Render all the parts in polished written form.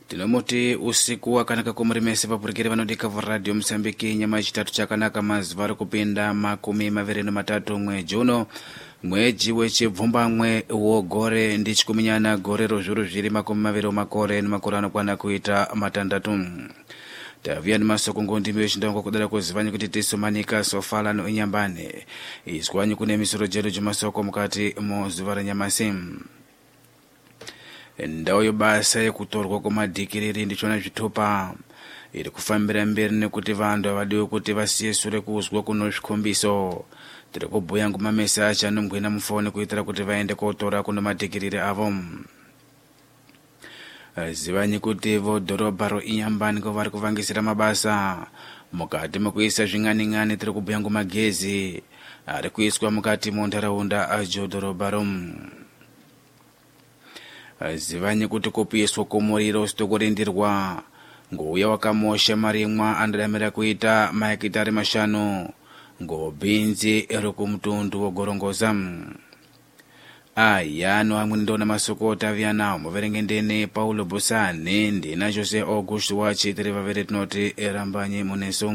Tinomoti usiku wakanaka kumuremese papurikire vanodika radio Msambiki nyama chitatu chakanaka mazuva ari kupinda 23 mwedzi uno mwedzi wechibvumbamwe wogore ndi chikuminyana gore rozvuru zviri 20 makore nemakore anokwana kuita 6 taviya nemasoko ngondimi wechindongo kudara kuzivanyi kuti tisomanika sofala no inyambane izwanyi kune misoro jedu jumasoko mukati mozuva renyamasi. Ndau yobasa yekutorwa kwamadhikiriri ndichona zvitopa iri kufambira mberi nekuti vanhu avadiwe kuti vasiye sure kuzwa kuno zvikombiso. Tiri kubhuya ngumamesa acho anongwina mufoni kuitira kuti vaende kotora kuno madhikiriri avo. Zivanyi kuti vodhorobha roinyambani ko vari kuvangisira mabasa mukati mokuisa zving'aning'ani. Tiri kubhuya ngumagezi ari kuiswa mukati montaraunda ajo dhorobha romu. Zivanyi kuti kupiswa kwomuriro sitokurindirwa ngouya wakamosha marimwa anodamira kuita mahekitari 5 ngobhinzi iri kumutundu wogorongoza. Ayano amwe ndona masokota avyanawo muverenge ndene Paulo Busani ndina Jose August wachi tiri vavere tinoti erambanye muneso.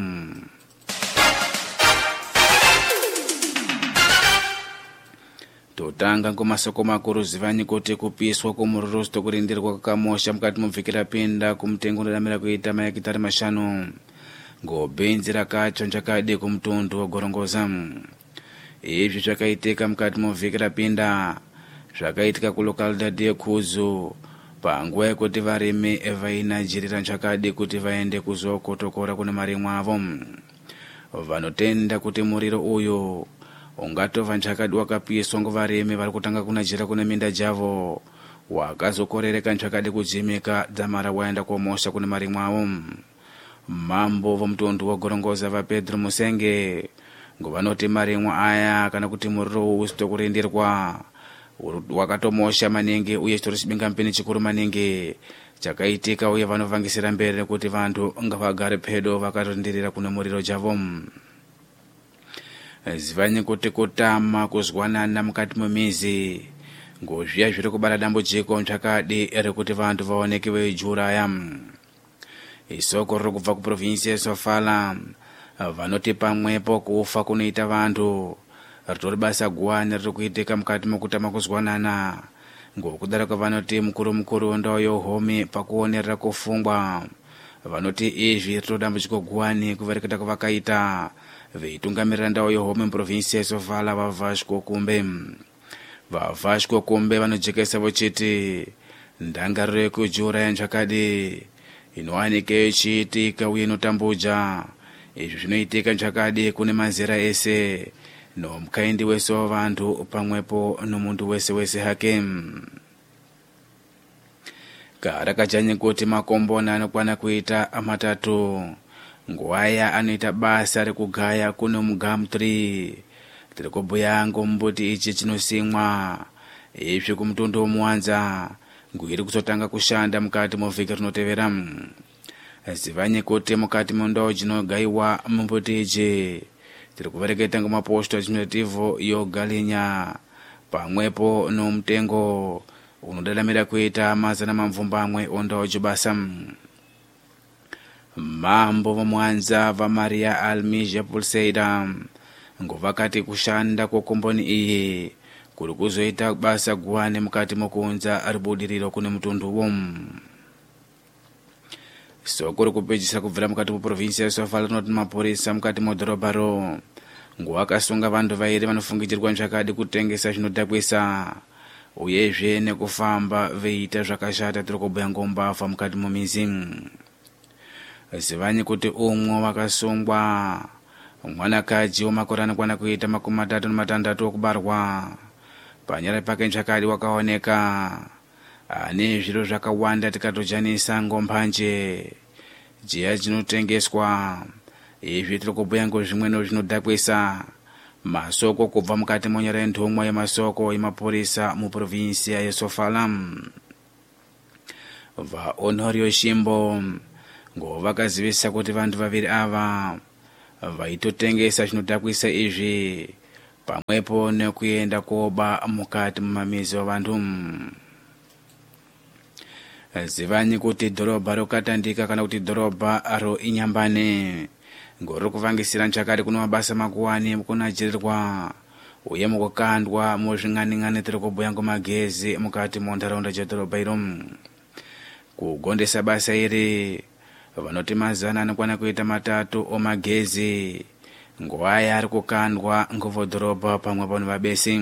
Totanga nkomasoko makuru zivanyi kuti kupiswa kwomuriro sitokurindirwa kwakamosha mukati muvhiki pinda kumutengo unodamira kuita mahekitari 5 ngobhinzi rakacho njakadi kumutundu wogorongoza. Izvi zvakaitika mukati muvhiki pinda zvakaitika kulokalidadi yekhuzu panguva yekuti varimi vainajirira njakadi kuti vaende kuzokotokora kune marimwa avo. Vanotenda kuti muriro uyu ungatova njakadi wakapiswa ngovarimi vari kutanga kunajira kune minda javo wakazokorereka njakadi kujimika dzamara waenda komosha kune marimwa avo. Mambo vomutundu wogorongoza vaPedro Musenge ngovanoti marimwa aya kana kuti muriro usitokurindirwa wakatomosha maningi uye chitori chibinga mpeni chikuru maningi chakaitika uye vanovangisira mberi nekuti vantu ngavagare pedo vakarindirira kune muriro javo. Zivanyi kuti kutama kuzwanana mukati memizi ngozviya zviri kubara dambudziko njakadi rekuti vantu vaoneke veijuraya. Isoko riri kubva kuprovinsi yeSofala vanoti pamwepo kufa kunoita vantu ritori basa guwani riri kuitika mukati mokutama kuzwanana ngokudara kwavanoti mukuru ndau yohome pakuonerera kufungwa. Vanoti izvi ritori dambudziko guwani kuvereketa kwavakaita veitungamirira ndau yohome muprovinsi yeSofala vaVasco Kumbe vanojekesa vochiti ndangariro yekujuraya njakadi inowanika ichiitika uye inotambudza. Izvi zvinoitika njakadi kune mazera ese nomukaindi wese wavantu pamwepo nomuntu wese hake. Karakajanye kuti makombona anokwana kuita 3 nguwaya anoita basa rekugaya kuno muGum3. Tiri kubhuya ngombuti ichi chinosimwa izvi kumutundu womuwanza nguiri kutotanga kushanda mukati movhiki rinotevera. Zivanyi kuti mukati mondau dzinogaiwa mumbuti ichi tiri kuvereketa ngomaposto achinativo yogalinya pamwepo nomutengo unodalamira kuita 200 ondau dzobasa. Mambo vomwanza vaMaria Almija Pulseida ngovakati kushanda kwokomboni iyi kuri kuzoita basa guwani mukati mokuunza ribudiriro kune mutunduwo. Soko rikupedzisa kubvira mukati muprovinsi yeSofala rinoti mapurisa mukati modhorobharo ngowakasunga vantu vairi vanofungitirwa njakadi kutengesa zvinodhakwisa uyezve nekufamba veiita zvakashata. Tiri kubhuya ngombafa mukati momizi. Zivanyi kuti umwe wakasungwa mwanakadzi womakore anokwana kuita 36 okubarwa. Panyara pake njakadi wakaoneka ane zviro zvakawanda tikatojanisa ngombanje jiya dzinotengeswa. Izvi tiri kubhuya ngozvimweno zvinodhakwisa. Masoko kubva mukati monyara yenhumwa yemasoko yemapurisa muprovinsi yeSofala. Vahonorio Shimbo ngovakazivisa kuti vantu vaviri ava vaitotengesa zvinodhakwisa izvi pamwepo nekuenda koba mukati mumamizi wavantu. Zivanyi kuti dhorobha rokatandika kana kuti dhorobha aro Inyambane ngori kuvangisira nchakati kuno mabasa makuwani kunajirirwa uye mukukandwa muzving'aning'ani tiri kubhuya ngomagezi mukati muntaraunda chedhorobha iro. Kugondesa basa iri vanoti mazana anokwana kuita 3 omagezi nguwaya ari kukandwa ngovodhorobha pamwe pano vabesi.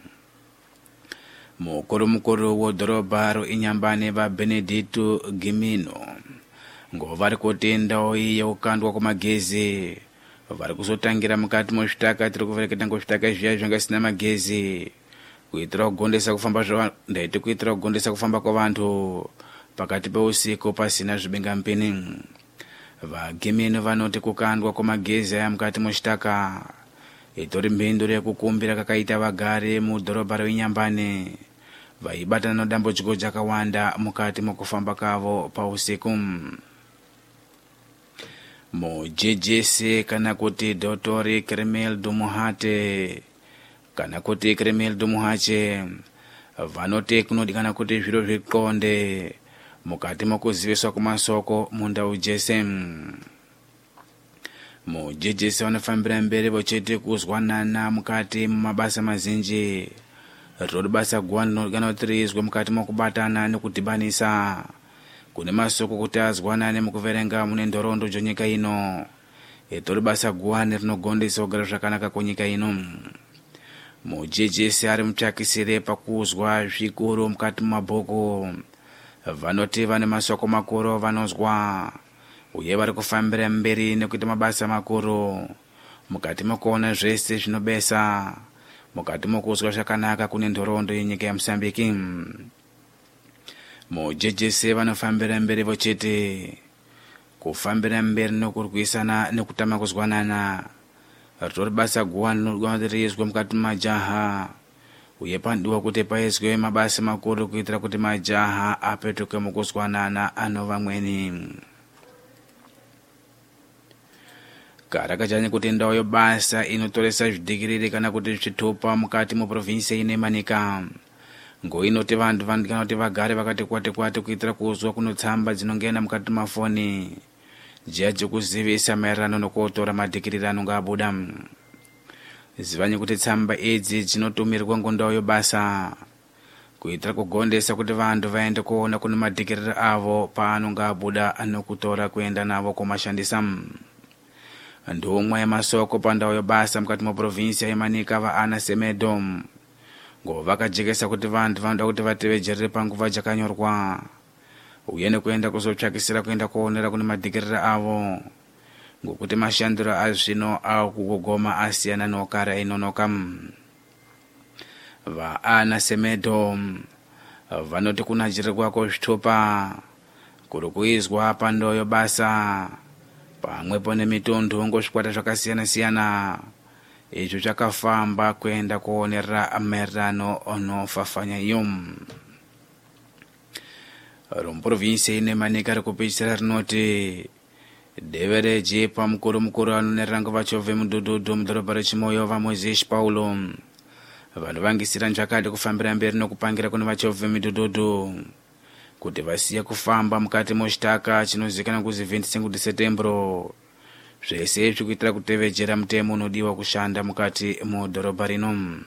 Mukuru wodhorobha ro Inyambane Benedito Gimino ngovari kutenda iye kukandwa kwamagezi vari kuzotangira mukati muzvitaka tiri kuvereketa ngozvitaka zviya zvangasina magezi kuitira kugondesa kufamba kwavantu pakati peusiku pasina zvibengamupini. Vagimino vanoti kukandwa kwamagezi aya mukati muzvitaka itori mhinduro yekukumbira kakaita vagari mudhorobha reInyambane vaibatana nedambudziko jakawanda mukati mukufamba kavo pausiku. Mujejesi kana kuti Dr. Kremeldo Muhate kana kuti Kremeldo Muhache vanoti kunodikana kuti zviro zviqonde mukati mokuziviswa kumasoko mundau jese. Mujejesi vanofambira mberi vochiti kuzwanana mukati mumabasa mazinji rori basa guwani rinodikana kuti riizwe mukati mokubatana nekudhibanisa kune masoko kuti azwanane mukuverenga mune ndorondo dzonyika ino itori basa guwani rinogondesa kugara zvakanaka kunyika ino. Mujejesi ari mutsvakisire pakuzwa zvikuru mukati mumabhuku vanoti vane masoko makuru vanozwa uye vari kufambira mberi nekuita mabasa makuru mukati mokuona zvese zvinobesa mukati mokuzwa zvakanaka kune ndorondo yenyika yaMosambiki. Mujejesi vanofambira mberi vochiti kufambira mberi nokurwisana nekutama kuzwanana ritori basa guwani rinogona riizwe mukati majaha uye pandiwa kuti paizwe mabasa makuru kuitira kuti majaha apetuke mukuzwanana ano vamweni. Karakachanya kuti ndau yobasa inotoresa zvidhikiriri kana kuti zvitupa mukati muprovinsi ine Manika ngoinoti vantu vanodikana kuti vagare vakati kwate kuitira kuzwa kunotsamba dzinongena mukati mafoni jiya dzekuzivisa maererano nokutora madhikiriri anonga abuda. Zivanyi kuti tsamba idzi dzinotumirwa ngondau yobasa kuitira kugondesa kuti vantu vaende kuona kune madhikiriri avo paanonga abuda anokutora kuenda navo kumashandisa. Ndumwe yemasoko pandau yobasa mukati muprovinsi yeManika vaAna Semedo vakajekesa kuti vantu vanoda kuti vatevejerere panguva jakanyorwa uye nekuenda kuzotsvakisira kuenda kuonera kune madhikiriri avo ngokuti mashandiro azvino akugogoma asiyana nokara inonoka. VaAna Semedo vanoti kunajirirwa kwezvitupa kuri kuizwa pandau yobasa pamwepo nemitundu ngozvikwata zvakasiyana-siyana izvo zvakafamba kuenda kuonera maererano onofafanya iyo. Muprovinsi ine Manika rikupedzisira rinoti devereji pamukuru anonerera ngovachovhe mudhudhudhu mudhorobha reChimoyo vaMoses Paulo vanovangisira nzvakadi kufambira mberi nokupangira kune vachovhe midhudhudhu kuti vasiye kufamba mukati mochitaka chinozivikanwa kuzi 25 Setembro zvese izvi kuitira kutevedzera mutemo unodiwa kushanda mukati mudhorobha rino.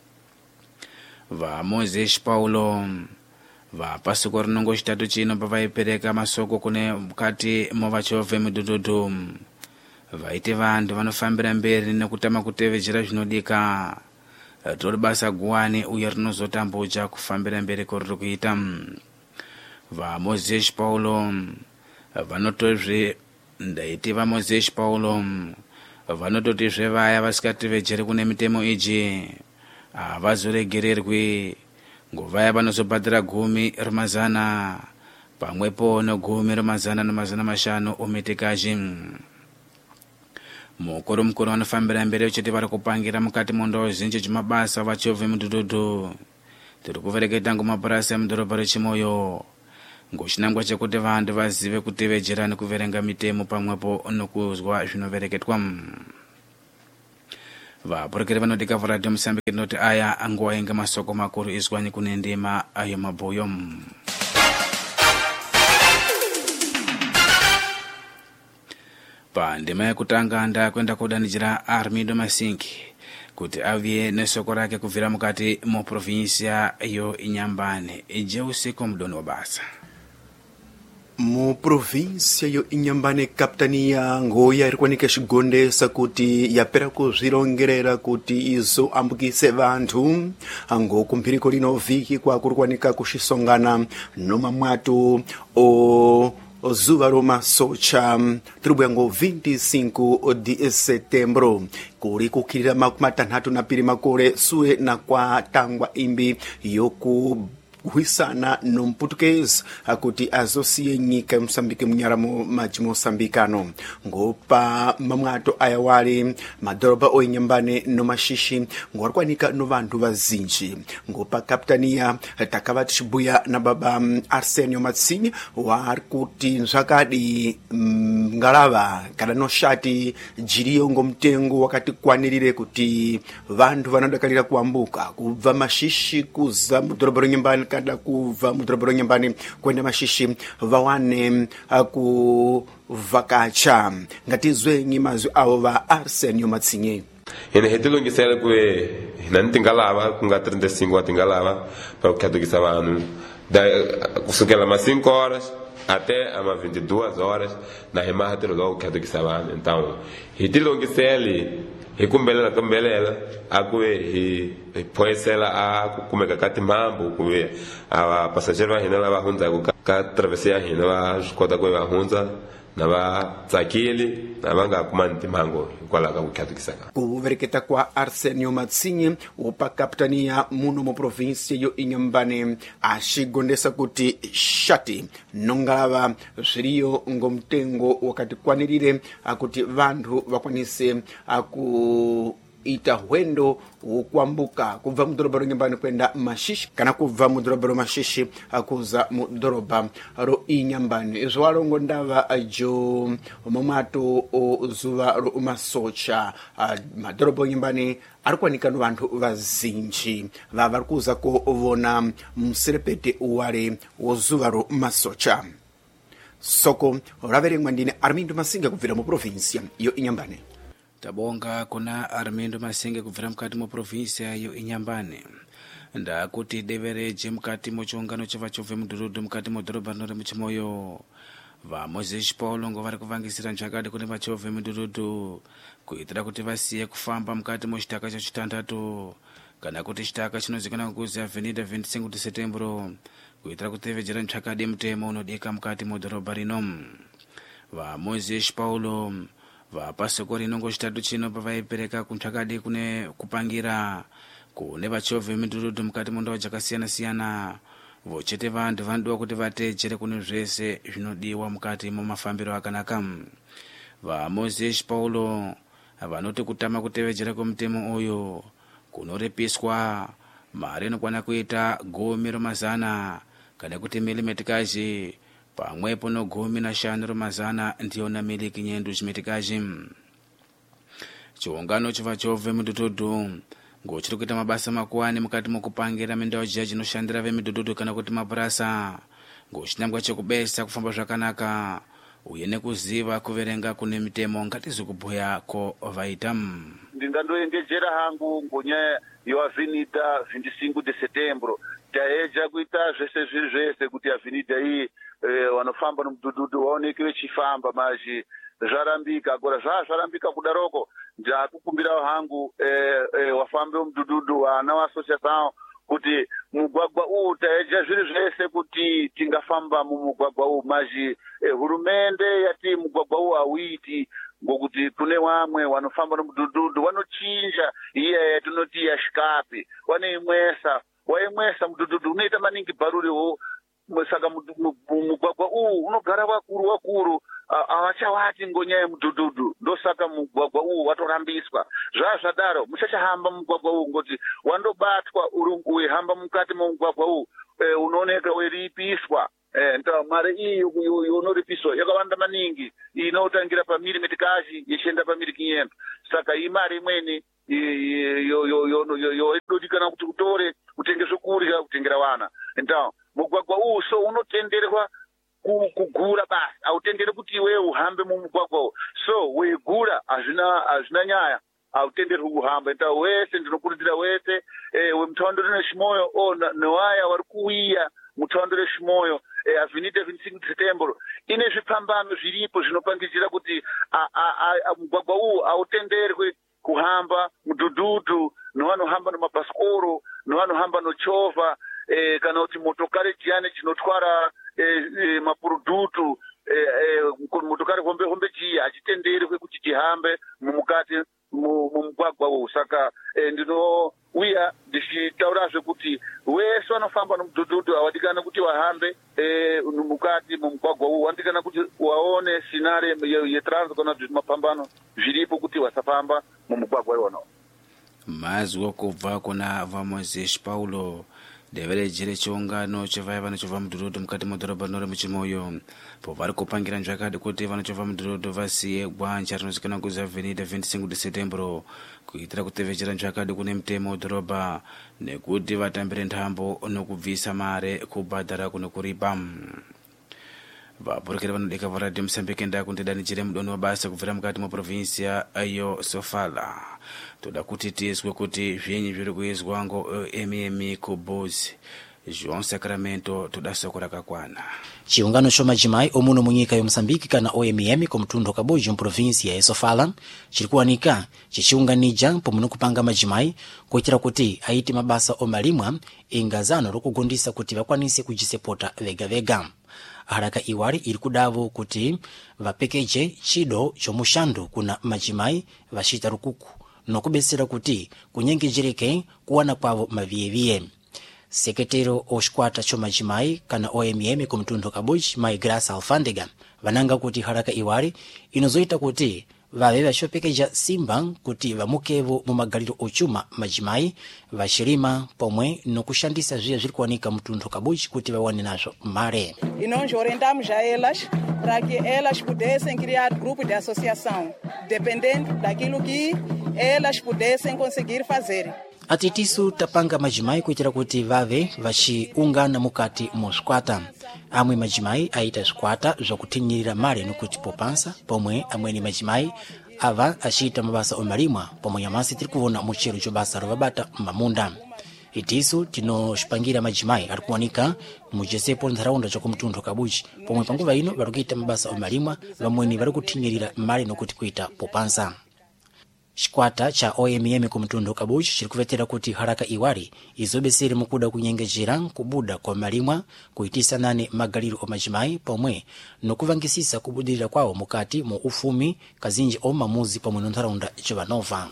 VaMoses Paulo vapasuku rinongo chitatu chino pavaipereka masoko kune mukati movachovhe midhudhudhu vaiti vantu vanofambira mberi nekutama kutevedzera zvinodika ritori basa guwani uye rinozotambudza kufambira mberi kuriri kuita. VaMoses Paulo vanotozve ndaiti vaMoses Paulo vanototi zvevaya vasikatevedzeri kune mitemo iji havazoregererwi ngovaya vanozobhadhira 10 remazana pamwepo no10 remazana namazana mashanu ometekaji. Mukuru vanofambira mberi uchiti vari kupangira mukati mondau zhinji dzemabasa vachovhe mudhudhudhu tiri kuvereketa ngomapurasi emudhorobha reChimoyo ngochinangwa chekuti vantu vazive kutevedzera nekuverenga mitemo pamwepo nokuzwa zvinovereketwa. Vapurukiri vanodika varadio Mosambiki noti aya angowainga masoko makuru izwanyi kune ndima ayo mabhuyo. pa ndima yakutanga ndakwenda kudanidzira Armindo Masinki kuti avye nesoko rake kubvira mukati muprovinsia yo Inyambane. Jeusiku mdoni wa basa mu provinsia yo Inyambane kapitania ngoya irikwanika xigondesa kuti yapera kuzvirongerera kuti izo ambukise vanthu ango kumpiriko lino viki kwa kurikwanika kuxisongana noma mwatu zuva romasocha tribuyango 25 de setembro kuri kukhirira makumatanhatu na piri makore suwe na kwa tangwa imbi yoku kuhisana no Mputukezi akuti azosiye nyika ya Msambiki mnyaramo maji Mosambikano ngopa mamwato ayawali madoroba oinyambane no mashishi ngwarikwanika no vantu vazinji ngopa kapitania takava tichibuya na baba Arsenio Matsinyi warikuti nzvakadi ngalava kana no shati jiriyo ngomtengo wakati kwanirire kuti vantu vanadakalira kuambuka kubva mashishi kuza mudoroba ronyambane kada kuva mudorobha Nyambani kwenda mashishi vawane kuvakacha ngatizwe nyimazwi avo va Arsenio Matsinyi. Hina hetilongisela ku hina ntingalava ku nga 35 wa tingalava para kukhadukisa vanhu kusukela ma 5 horas até ama 22 horas na hima hatelo logo kukhadukisa vanhu. Então hetilongisela hikumbelela akuwe hi poesela a kumeka kati mambo kuwe a passageiro hina lava hunza ka travessia hina va kota ku va hunza na va tsakili na vanga kumanti mango kwala ka kukhadukisaka kuvereketa kwa Arsenio Matsinyi upa kapitania muno mu provinsia yo Inyambane axigondesa kuti shati nongalava zviriyo ngomtengo wakati kwanirire akuti vantu vakwanise ita hwendo kuambuka kubva mudoroba ronyambani kwenda mashishi kana kubva mudoroba romashishi akuza mudoroba ro Inyambani. Izvo walongo ndava jo mamwato zuva ro masocha madoroba onyambani arikwanika no vantu vazinji vari kuza kuvona muserepete uwale wozuva ro masocha. Soko raverengwa ndine Armindo Masinga kubvira mu provinsia yo Inyambane. Tabonga kuna Armindo Masinga kubvira mukati mu provinsia yo Inyambane ndakuti devereje mukati mu chiungano chove mudurudu mukati mu dhorobha rino remuchimoyo vaMozisi Paulo ngo vari kuvangisira nzvakadi kune vachove mudurudu kuitira kuti vasiye kufamba mukati muchitaka chachitandatu kana kuti chitaka chinozikanwa kuzi Avenida 25 de Setembro kuitira kutevedzera nzvakadi mutemo unodika mukati mu dhorobha rino. vaMozisi Paulo vapasoko rinongo chitatu chino pavaipereka kunzvakadi kune kupangira kune vachove mudurudu mukati mundau dzakasiyana-siyana vochete vantu vanodiwa kuti vatejere kune zvese zvinodiwa mukati mumafambiro akanaka. vaMozisi Paulo vanoti kutama kutevedzera kwemutemo uyu kunorepiswa mari inokwana kuita 10,000 kana kuti milimetikazi pamwepo no 15,000 ndiyona miliki nyendu chimetikazi. Chiungano chove mudududu ngochiri kuita mabasa makuwani mukati mokupangira mindau jiya chinoshandira vemidududu kana kuti mapurasa ngochinangwa chekubesa kufamba zvakanaka uye nekuziva kuverenga kune mitemo ngatizokubhuya ko vaita. Ndingandoengejera hangu ngonyaya yoAvenida 25 de Setembro taeja kuita zvese zviri zvese kuti Avenida iyi vanofamba nomudududu vaoneke vechifamba mazhi zvarambika agora zvarambika kudaroko ndakukumbirawo hangu wafambe mudududu wana waasociação kuti mugwagwa uwu taeja zviri zvese kuti tingafamba mumugwagwa uwu mazhi hurumende yati mugwagwa uwu hauiti ngokuti kune wamwe wanofamba nomudududu vanochinja iye yatinoti yashikapi waimwesa mudududu unoita maningi bharuriwo saka mugwagwa uwu unogara vakuru havachawati ngonyaya mudududu ndosaka mugwagwa uwu watorambiswa. Zvadaro muchachahamba mugwagwa uwu ngoti wandobatwa weihamba mukati momugwagwa uwu unooneka weiripiswa. Mari iyi unoripiswa yakawanda maningi inotangira pamilimetikazi yechienda pamili 500 saka iyi mari imweni inodikana kuti utore utenge zvokurya kutengera vana. Mugwagwa uwu so unotenderwa kugura basi autendere kuti iwe uhambe mumugwagwa. So weigura hazvina nyaya, autenderi kuhamba. Nta wese ndinokurudzira wese wemutaundo rechimoyo newaya vari kuuya mutaundo rechimoyo Avenida 25 September ine zvipambano zviripo zvinopangidzira kuti mugwagwa uwu autenderwe kuhamba mudhudhudhu nevanohamba nemabhasikoro nevanohamba nochovha kana kuti motokari dziyani dzinotwara mapurudhutu motokari hombe dziya hachitenderwe kuti dzihambe mukati mumugwagwa uwu. Saka ndinouya ndichitaurazve kuti wese vanofamba nomudhudhudhu hawadikana kuti wahambe mukati mumugwagwa uwu, wadikana kuti waone sinare yetrans kana kuti mapambano zviripo kuti wasafamba mumugwagwa iwonawo. mazwi kubva kuna vaMoses Paulo devereji rechiungano chevaya vanochovha mudhudhudhu mukati modhorobha rinori muchimoyo po vari kupangira nzvakadi kuti vanochovha mudhudhudhu vasiye gwanja rinozikanwa kuzi Avenida 25 September kuitira kutevedzera nzvakadi kune mutemo wedhorobha nekuti vatambire ntambo nokubvisa mare kubhadhara kunokuripa. Vapurukiri vanodeka varadhi Mosambiki ndakundidanidzire mudoni wabasa kubvira mukati muprovinsia iyo Sofala. Toda kuti tizwe kuti zvinyi zviri kuizwa ngo-MM kuBozi João Sacramento toda soko rakakwana. Chiungano chomadzimai omuno munyika yoMosambiki kana OMM kumtundu kaboji muprovinsia ya Sofala chirikuwanika chichiunganija pomuno kupanga madzimai kuitira kuti aite mabasa omalimwa ingazano rokugondisa kuti vakwanise kujisepota vega. Haraka iwari iri kudavo kuti vapekeje chido chomushando kuna madzimai vachita rukuku nokubesera kuti kunyengejereke kuwana kwavo maviyeviye. Sekretero oshikwata chomadzimai kana OMM kumtundu kaboji Mai Graça Alfândega vananga kuti haraka iwari inozoita kuti vave vachopekeja simba kuti vamukevo mumagaliro ochuma madzimai vachirima pomwe nokushandisa zviya zviri kuwanika mtundu kaboji kuti vawane nazvo mare. E nós orientamos a elas para que elas pudessem criar grupo de associação, dependendo daquilo que elas pudessem conseguir fazer. Atitisu tapanga madzimai kuitira kuti vave vachiungana mukati moskwata. Amwe madzimai aita skwata zvakutinirira mare nokuti popansa pomwe amweni madzimai ava achita mabasa omalimwa pomwe nyamasi tiri kuona muchero chobasa rovabata mamunda. Itisu tinoshipangira madzimai ari kuwanika mujesepo ntaraunda chokumtundu kabuji pomwe panguva ino vari kuita mabasa omalimwa vamweni vari kutinirira mare nokuti kuita popansa. Chikwata cha OMM kumtundu kabuji chiri kuvetera kuti haraka iwari izobesere mukuda kunyengejera kubuda kwa malimwa kuitisa nane magaliro omadzimai pomwe nokuvangisisa kubudirira kwawo mukati mu ufumi kazinji omamuzi pomwe ntaraunda chovanova.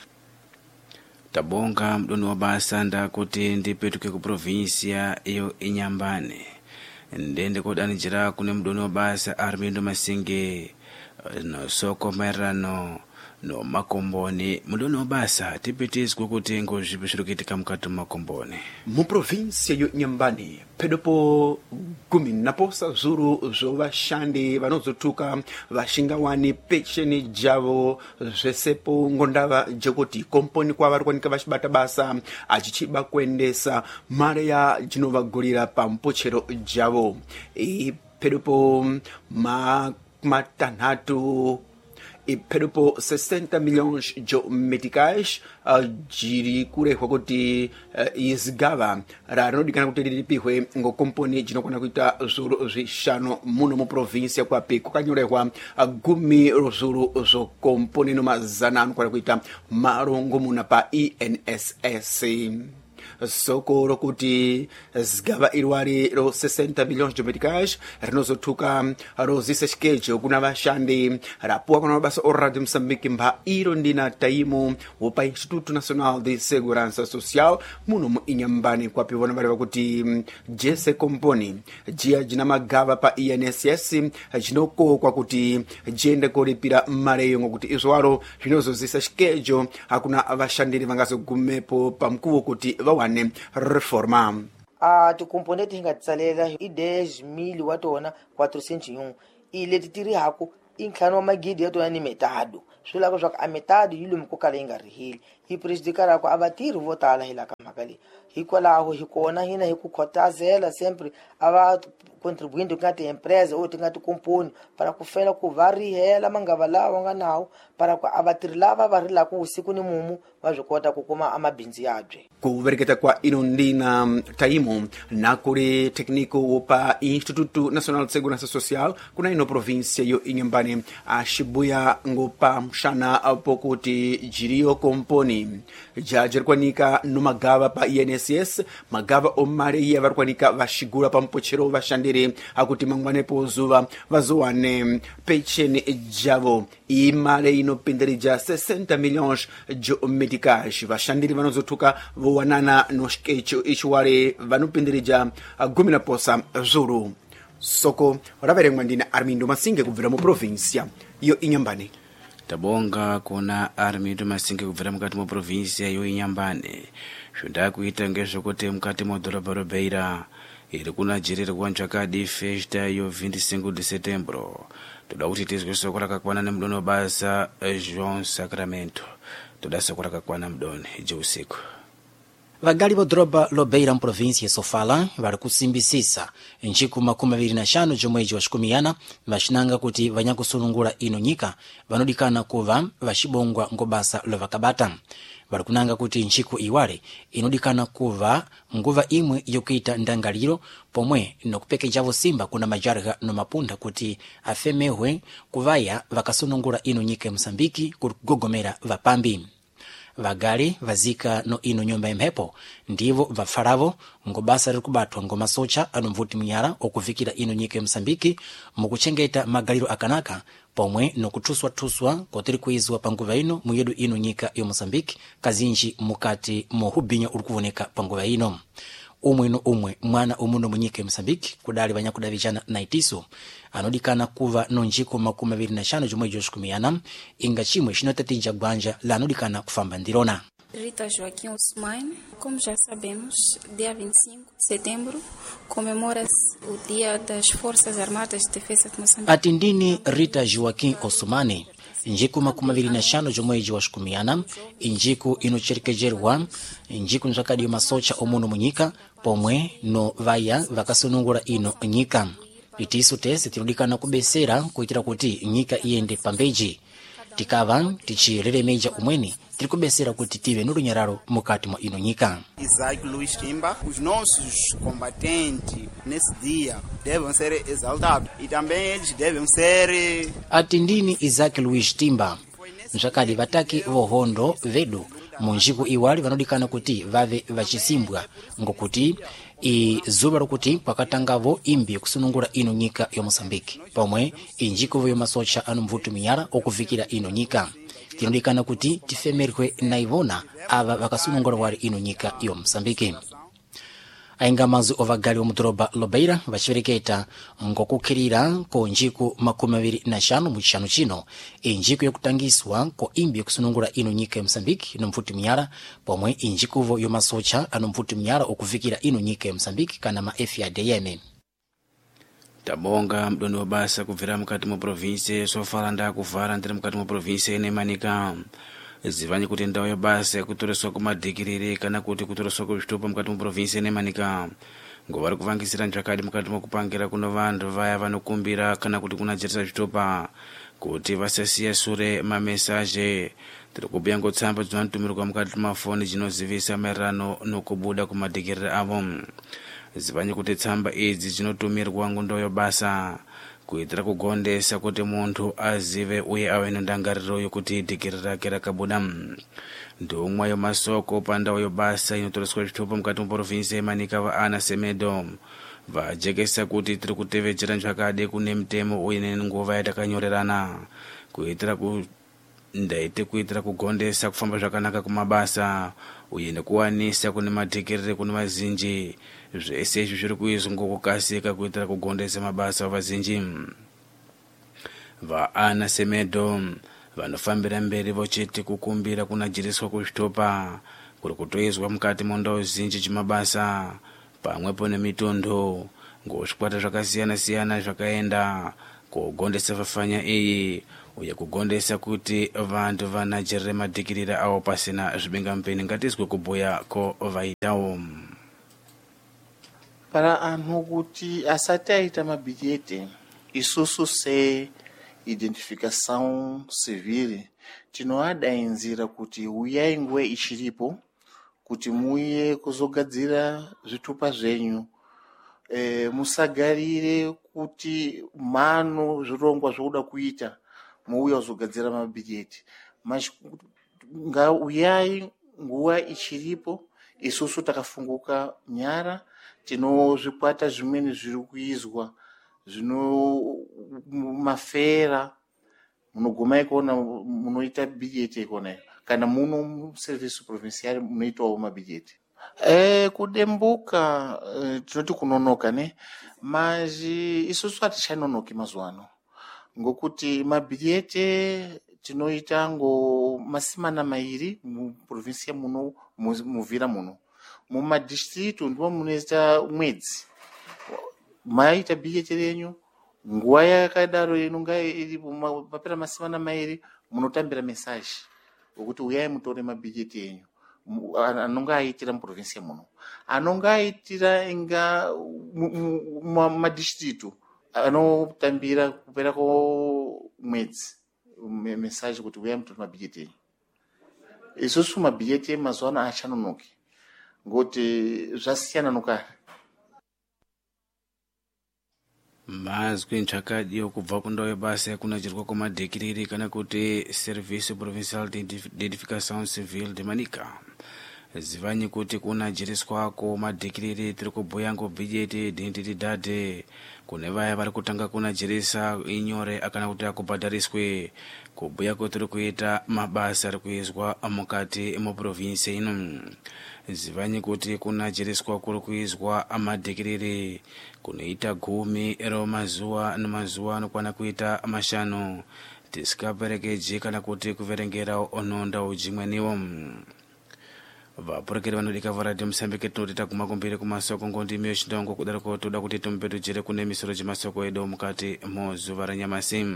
Tabonga mdoni wabasa ndakuti ndipetuke ku provinsia iyo Inyambane ndende kodanijira kune mdoni wabasa Armindo Masinge no soko merano no makomboni mudoni wabasa tipitizwe kuti ngozvipi zviri kuitika mukati makomboni muprovinsia yo Inyambane pedopo gumi naposa zuru zovashandi vanozotuka vashingawani pecheni javo zvesepo ngondava jekuti komponi kwavari kuwanika vachibata basa achichiba kuendesa mare ya jinovagurira pampochero javo pedopo matanhatu pedopo 60 milhões de meticais jiri kurehwa kuti izigava rinodikana kuti riripihwe ngokomponi jinokwana kuita zuru zvishanu muno muprovinsia kwapi kukanyorehwa gumi rozuru zokomponi nomazana anokwana kuita marongo muna pa INSS. Soko rokuti zigava irwari ro 60 milhões de meticais rinozotuka rozise chikejo kuna vashandi rapuwa kuna mabasa oradi Msambiki mba iro ndina taimu wopa Instituto Nacional de Segurança Social muno mu Inyambane kwapi vona vari vakuti jese komponi jia jina magava pa INSS jinoko kwa kuti jende koripira mareyo ngokuti izwaro zvinozozisa chikejo hakuna vashandiri vangazogumepo pamkuvo kuti vawane reforma. Tikomponente hingatsalela i 10.000 watona 401 i leti tiri hako intlhanu wa magidi ya tona ni metado swilako swa ku a metado yi lomu ko kala yi nga ri heli hi prejudicar ku avatiri vo tala hi la ka mhaka leyi hikwalaho hi kona hina hi ku khotazela sempre ava contribuindo ka ti-empresa ou ti nga tikomponi para ku fela ku va rihela mangava lawa nga nawu para ku avatiri lava va rilaku usiku ni mumu va byi kota ku kuma amabindzu yabye. Kuvereketa kwa inondina taimo na kuli tekniko wopa Instituto Nacional de Segurança Social kuna ino província yo Inhambane axibuya ngopa mxana pokuti jiriyo komponi jajerikwanika no magava pa INSS magava omale iye varikwanika vaxigula pa mpochero vaxandire akuti mangwanepo zuva vazowane pensheni javo imale inopendereja 60 milhões de meticais vaxandire vanozothuka vowanana no xikecho ixiwale vanopendereja gumina posa zuru soko raverengwa ndina Armindo Masinge kubvira mu província yo Inhambane. Tabonga kuna Armindo Masinge kubvira mukati mu província yo Inhambane zvindakuita ngezvekuti mukati modhorobha robeira iri kunajirirwa nzvakadi festa yo 25 de setembro. Toda kuti tizwe soko rakakwana nemudoni wabasa João Sacramento toda soko rakakwana mudoni jeusiku. Vagali vodhoroba lobeira mprovíncia Sofala vari kusimbisisa nciku 25 jomweji wa xikumiyana vaxinanga kuti vanyakusulungula ino nyika vanodikana kuva vaxibongwa ngobasa lovakabata. Vari kunanga kuti nciku iwale inodikana kuva nguva imwe yokuita ndangaliro pomwe nokupekeja simba kuna majarga no mapunda kuti afemehwe kuvaya vakasunungula ino nyika ya Msambiki kugogomera vapambi. Vagali vazika no ino nyumba yemhepo ndivo vafaravo ngobasa riri kubatwa ngomasocha anomvuti mnyara okuvikira ino nyika ya Msambiki mukuchengeta magaliro akanaka pomwe nokuthuswa kotiri kuizwa panguva ino muyedu ino nyika ya Msambiki kazinji mukati muhubinyo uri kuvoneka panguva ino. Umwe mwana umuno munyika ya Msambiki kudali vanyakudavijana na itiso anodikana kuva no nciku 25 jomweji wa xikumiyana inga chimwe xinotatija gwanja la anodikana kufamba ndirona. Rita Joaquim Osmane, como já sabemos, dia 25 de setembro comemora-se o Dia das Forças Armadas de Defesa de Moçambique. Atindini Rita Joaquim Osmane njiku 25 jomweji wa xikumiyana injiku inocherekejerwa injiku nzakadi masocha omuno munyika pomwe no vaya vakasunungula ino nyika. Itiso tese tinodikana kubesera kuitira kuti nyika iyende pambeji tikava tichireremeja umweni tiri kubesera kuti tive nulunyararo mukati mwa ino nyika. Isaac Luiz Timba, os nossos combatentes nesse dia devem ser exaltados e também eles devem ser. Atindini Isaac Luiz Timba nzakadi vataki vohondo vedu munjiku iwali vanodikana kuti vave vachisimbwa ngokuti izuva rokuti pakatangavo imbi kusunungura ino nyika ya Mosambiki pomwe injikuvo yomasocha anomvuti mnyara okuvikira ino nyika tinodikana kuti tifemerwe na ivona ava vakasunungura wali ino nyika ya Mosambiki. Ainga mazu ovagali wa mudhoroba lobeira vachivereketa ngokukhirira ko njiku 25 muchishanu chino injiku yokutangiswa ko imbi yokusunungura ino nyika ya Msambiki nomvuti mnyara pomwe injikuvo yomasocha anomvuti mnyara okuvikira ino nyika ya Msambiki kana ma FADM. Tabonga mdoni wabasa kuvira mukati mu province Sofala nda kuvara ndiri mukati mu province ine Manika zivanyi kuti ndawo yobasa kutoreswa kumadhikiriri kana kuti kutoreswa kuzvitupa mukati mu province ine Manika ngovari kuvangisira nzvakadi mukati mokupangira kuno vantu vaya vanokumbira kana kuti kunajeresa zvitupa kuti vasasiya sure mamesaje tiri kubuya ngotsamba dzinotumirwa mukati mafoni dzinozivisa maererano nokubuda kumadhikiriri avo. Zivanyi kuti tsamba idzi dzinotumirwa ngondo yobasa kuitira kugondesa kuti muntu azive uye ave nendangariro yokuti dhikiri rake rakabuda. Ndomwe yomasoko pandawo yobasa inotoreswa zvitupa mukati muprovinsi yeManika vaAna Semedo vajekesa kuti tiri kutevedzera nzvakade kune mutemo uye nenguva yatakanyorerana kuitira kuitira kugondesa kufamba zvakanaka kumabasa uye nekuwanisa kune madhikiriri kune vazhinji. Zvese izvi zviri kuizwa ngokukasika kuitira kugondesa mabasa vazhinji. VaAna Semedo vanofambira mberi vochiti kukumbira kunajiriswa kuzvitupa kuri kutoizwa mukati mondau zhinji chimabasa pamwepo nemitondo ngozvikwata zvakasiyana siyana zvakaenda kugondesa vafanya iyi uye kugondesa kuti vantu vanajerere madhikirira awo pasina zvibengamupeni ngatizwe kubhuya ko vaitawo. Para anhu kuti asati aita mabhijeti, isusu se identificação civil tinoadainzira kuti uyai nguva ichiripo kuti muye kuzogadzira zvitupa zvenyu. Musagarire kuti mano zvirongwa zvokuda kuita muuya kuzogadzira mabhijeti. Uyai nguva ichiripo, isusu takafunguka nyara, tinozvikwata zvimweni zviri kuizwa mafera munoguma ikona munoita bhijeti ikona kana muno service provincial munoitawo mabhijeti. Kudembuka tinoti kunonoka ne mazi isusu hatichanonoki mazuva ano ngokuti mabhijeti tinoita masimana mairi muprovinsia muno muvira muno. Mumadistritu ndipo munoita mwedzi maita bhijeti renyu nguva yakadaro inonga iripo papera masimana mairi munotambira mesaji wekuti uyai mutore mabhijeti enyu anonga aitira muprovinsia muno, anonga aitira inga madistritu anotambira kupera mwedzi mesaji kuti uyai mutore mabhijeti enyu. Isusu mabhijeti emazuva ano achanonoki ngoti zvasiyana nokare. Mazwi ntsvakadi yokubva kundau yebasa yakunachirwa kwamadhikiriri kana kuti Service Provincial d'Identification Civil de Manica. Zivanyi kuti kunajiriswako madhikiriri tiri kubhuya ngobhijeti identidade kune vaya vari kutanga kunajirisa inyore akana kuti akubhadhariswe kubhuya kuti tiri kuita mabasa ari kuizwa mukati muprovinsi ino. Zivanyi kuti kunajiriswa kuri kuizwa amadhikiriri kunoita 10 ero mazuva nemazuva anokwana kuita 5 tisikaperekeji kana kuti kuverengera ononda ujimweniwo. Vapurekeri vanodika varadi Msambike tinoti taguma kumbiri kumasoko ngondimi yechindongo kudaroko toda kuti tumupetujire kune misoro chimasoko edo mukati mozuva ranyamasi.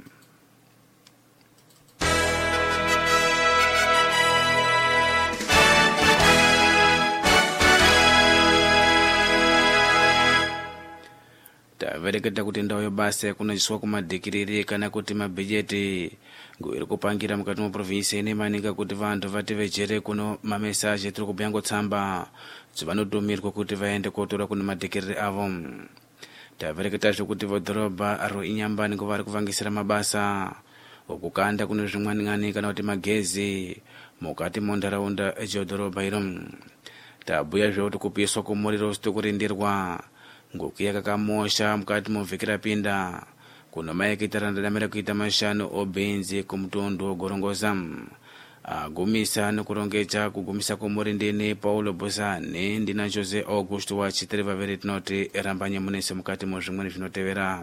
Tavereketa kuti ndau yebasa yakunachiswa kumadhikiriri kana kuti mabhijeti iri kupangira mukati muprovinsi ine Manika kuti vantu vativejere kuno mamesaje tiri kubhuya ngotsamba dzivanotumirwa kuti vaende kotora kune madhikiriri avo. Tavereketazve kuti vodhorobha aro inyambani nguva vari kuvangisira mabasa okukanda kune zvimwaning'ani kana kuti magezi mukati mondaraunda echidhorobha iro. Tabhuya zvekuti kupiswa kumuriro sitokurindirwa ngokuya kakamosha mukati muvhiki rapinda kuno maekitara ndadamira kuita 5 obenzi kumutundu wogorongoza agumisa nekurongecha kugumisa kumurindini Paulo Bosane ndina Jose Augusto wachitiri vaviri tinoti rambanye munese mukati muzvimweni zvinotevera.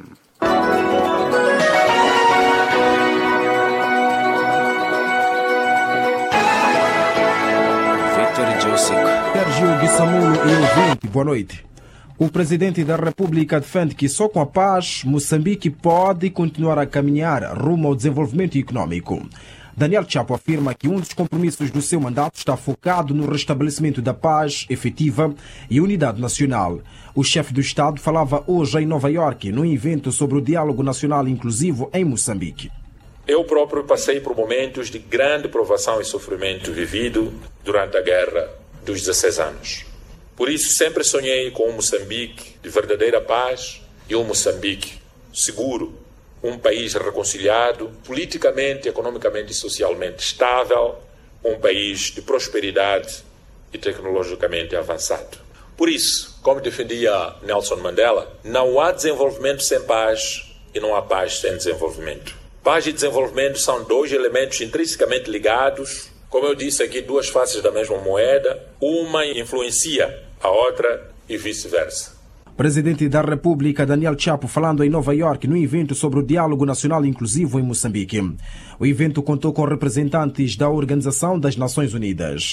Victor Josic Sergio Guissamulo e ouvinte, boa noite. O presidente da República defende que só com a paz Moçambique pode continuar a caminhar rumo ao desenvolvimento econômico. Daniel Chapo afirma que um dos compromissos do seu mandato está focado no restabelecimento da paz efetiva e unidade nacional. O chefe do Estado falava hoje em Nova Iorque num evento sobre o diálogo nacional inclusivo em Moçambique. Eu próprio passei por momentos de grande provação e sofrimento vivido durante a guerra dos 16 anos. Por isso sempre sonhei com um Moçambique de verdadeira paz e um Moçambique seguro, um país reconciliado, politicamente, economicamente e socialmente estável, um país de prosperidade e tecnologicamente avançado. Por isso, como defendia Nelson Mandela, não há desenvolvimento sem paz e não há paz sem desenvolvimento. Paz e desenvolvimento são dois elementos intrinsecamente ligados. Como eu disse aqui, duas faces da mesma moeda, uma influencia a outra e vice-versa. Presidente da República Daniel Chapo falando em Nova Iorque no evento sobre o diálogo nacional inclusivo em Moçambique. O evento contou com representantes da Organização das Nações Unidas.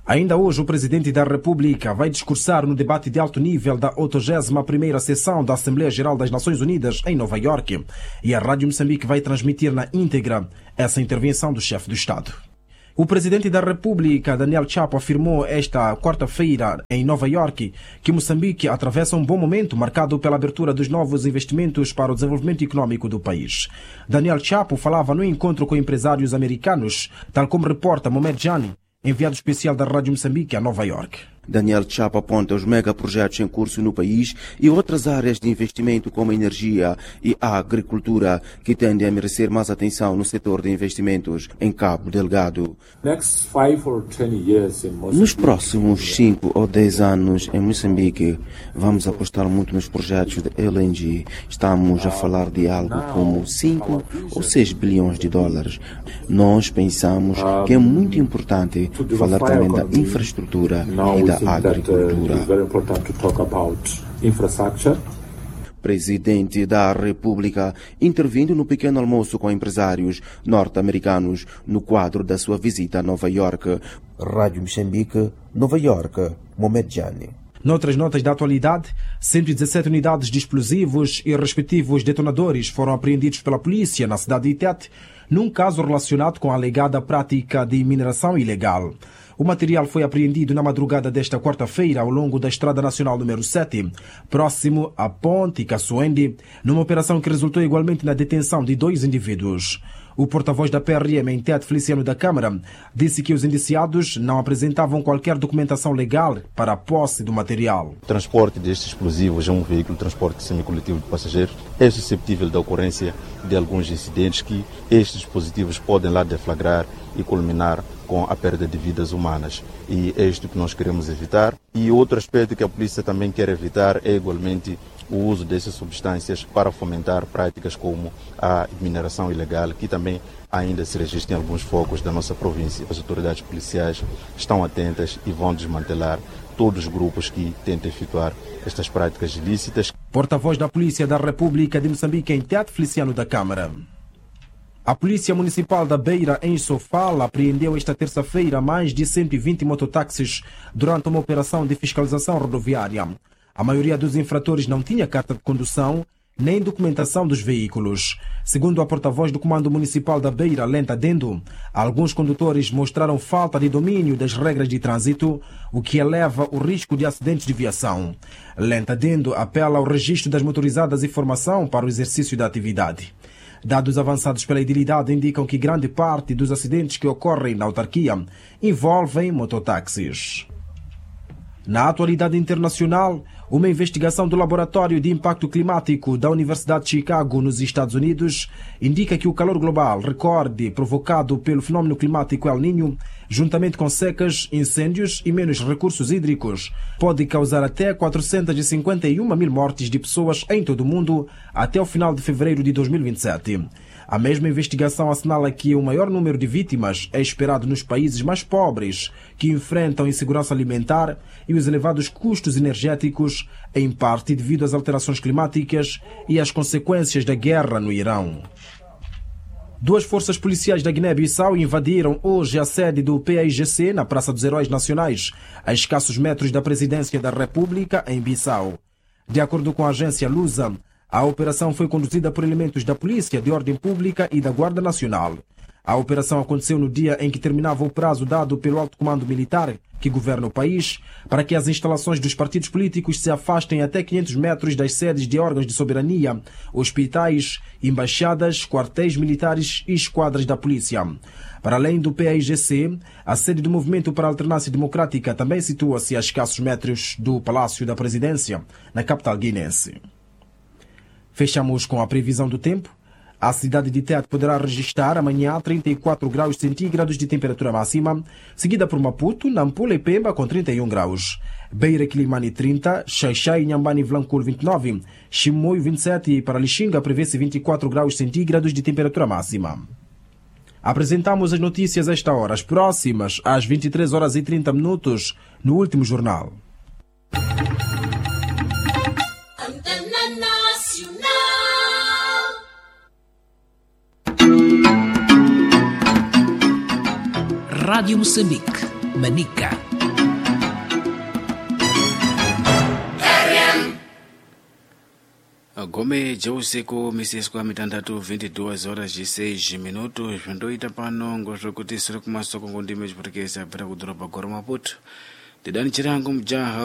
Ainda hoje, o Presidente da República vai discursar no debate de alto nível da 81ª sessão da Assembleia Geral das Nações Unidas em Nova Iorque, e a Rádio Moçambique vai transmitir na íntegra essa intervenção do chefe do Estado. O Presidente da República, Daniel Chapo, afirmou esta quarta-feira em Nova Iorque que Moçambique atravessa um bom momento marcado pela abertura dos novos investimentos para o desenvolvimento econômico do país. Daniel Chapo falava no encontro com empresários americanos, tal como reporta Mohamed Jani, enviado especial da Rádio Moçambique a Nova Iorque. Daniel Chapo aponta os megaprojetos em curso no país e outras áreas de investimento como a energia e a agricultura que tendem a merecer mais atenção no setor de investimentos em Cabo Delgado. Nos próximos 5 ou 10 anos em Moçambique vamos apostar muito nos projetos de LNG. Estamos a falar de algo como 5 ou 6 bilhões de dólares. Nós pensamos que é muito importante falar também da infraestrutura e da agricultura. Presidente da República intervindo no pequeno almoço com empresários norte-americanos no quadro da sua visita a Nova Iorque. Rádio Moçambique, Nova Iorque, Mohamed Jani. Noutras notas da atualidade, 117 unidades de explosivos e respectivos detonadores foram apreendidos pela polícia na cidade de Tete, num caso relacionado com a alegada prática de mineração ilegal. O material foi apreendido na madrugada desta quarta-feira ao longo da Estrada Nacional número 7, próximo à Ponte Caçoende, numa operação que resultou igualmente na detenção de 2 indivíduos. O porta-voz da PRM em Tete, Feliciano da Câmara, disse que os indiciados não apresentavam qualquer documentação legal para a posse do material. O transporte destes explosivos é um veículo de transporte semicoletivo de passageiros. É suscetível da ocorrência de alguns incidentes que estes dispositivos podem lá deflagrar e culminar com a perda de vidas humanas. E é isto que nós queremos evitar. E outro aspecto que a polícia também quer evitar é igualmente o uso dessas substâncias para fomentar práticas como a mineração ilegal, que também ainda se registra em alguns focos da nossa província. As autoridades policiais estão atentas e vão desmantelar todos os grupos que tentam efetuar estas práticas ilícitas. Porta-voz da Polícia da República de Moçambique em Tete, Feliciano da Câmara. A Polícia Municipal da Beira, em Sofala, apreendeu esta terça-feira mais de 120 mototáxis durante uma operação de fiscalização rodoviária. A maioria dos infratores não tinha carta de condução nem documentação dos veículos. Segundo a porta-voz do Comando Municipal da Beira, Lenta Dendo, alguns condutores mostraram falta de domínio das regras de trânsito, o que eleva o risco de acidentes de viação. Lenta Dendo apela ao registro das motorizadas e formação para o exercício da atividade. Dados avançados pela idilidade indicam que grande parte dos acidentes que ocorrem na autarquia envolvem mototáxis. Na atualidade internacional, uma investigação do Laboratório de Impacto Climático da Universidade de Chicago, nos Estados Unidos, indica que o calor global recorde provocado pelo fenômeno climático El Niño, juntamente com secas, incêndios e menos recursos hídricos, pode causar até 451 mil mortes de pessoas em todo o mundo até o final de fevereiro de 2027. A mesma investigação assinala que o maior número de vítimas é esperado nos países mais pobres, que enfrentam insegurança alimentar e os elevados custos energéticos, em parte devido às alterações climáticas e às consequências da guerra no Irão. 2 forças policiais da Guiné-Bissau invadiram hoje a sede do PAIGC na Praça dos Heróis Nacionais, a escassos metros da Presidência da República, em Bissau. De acordo com a agência Lusa, a operação foi conduzida por elementos da Polícia de Ordem Pública e da Guarda Nacional. A operação aconteceu no dia em que terminava o prazo dado pelo Alto Comando Militar, que governa o país, para que as instalações dos partidos políticos se afastem até 500 metros das sedes de órgãos de soberania, hospitais, embaixadas, quartéis militares e esquadras da polícia. Para além do PAIGC, a sede do Movimento para a Alternância Democrática também situa-se a escassos metros do Palácio da Presidência, na capital guinense. Fechamos com a previsão do tempo. A cidade de Tete poderá registrar amanhã 34 graus centígrados de temperatura máxima, seguida por Maputo, Nampula e Pemba com 31 graus. Beira, Quilimane 30, Xaixai e Nhambane Vlancul 29, Chimoio 27 e para Lixinga prevê-se 24 graus centígrados de temperatura máxima. Apresentamos as notícias a esta hora, as próximas às 23 horas e 30 minutos, no último jornal. Rádio Moçambique, Manica. magome jeusiku misiswa mitandatu 22:06 zvindoita pano ngozvokuti siri kumasoko ngondime chiputikisa pera kudhorobha goro Maputo. Tidani chirangu mjaha